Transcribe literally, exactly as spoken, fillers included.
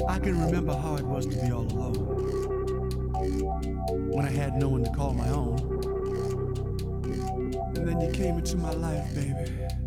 I can remember how it was to be all alone, when I had no one to call my own. And then you came into my life, baby.